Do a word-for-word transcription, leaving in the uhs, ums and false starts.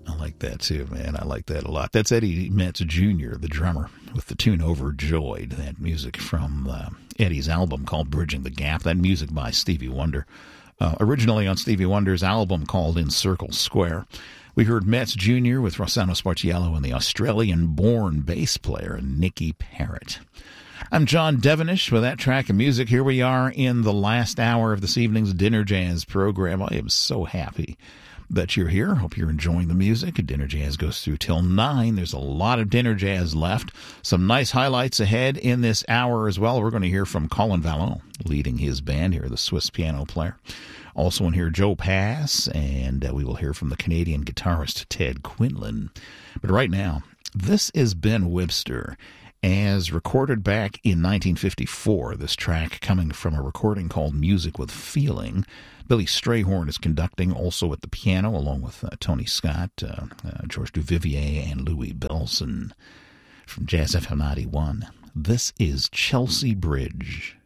I like that too, man. I like that a lot. That's Eddie Metz Junior, the drummer, with the tune Overjoyed. That music from uh, Eddie's album called Bridging the Gap. That music by Stevie Wonder. Uh, originally on Stevie Wonder's album called In Circle Square. We heard Metz Junior with Rossano Spartiello and the Australian-born bass player Nicky Parrott. I'm John Devenish with that track of music. Here we are in the last hour of this evening's Dinner Jazz program. I am so happy that you're here. Hope you're enjoying the music. Dinner Jazz goes through till nine. There's a lot of Dinner Jazz left. Some nice highlights ahead in this hour as well. We're going to hear from Colin Vallon leading his band here, the Swiss piano player. Also in here, Joe Pass, and uh, we will hear from the Canadian guitarist Ted Quinlan. But right now, this is Ben Webster, as recorded back in nineteen fifty-four, this track coming from a recording called Music with Feeling. Billy Strayhorn is conducting, also at the piano, along with uh, Tony Scott, uh, uh, George Duvivier, and Louis Bellson from Jazz F M ninety-one. This is Chelsea Bridge.